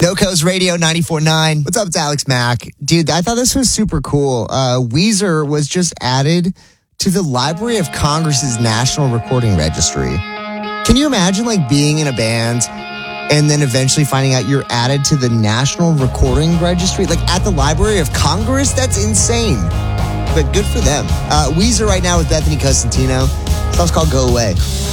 NoCo's Radio 94.9. What's up? It's Alex Mack. Dude, I thought this was super cool. Weezer was just added to the Library of Congress's National Recording Registry. Can you imagine being in a band and then eventually finding out you're added to the National Recording Registry? At the Library of Congress? That's insane. But good for them. Weezer right now with Bethany Costantino. The song's called Go Away.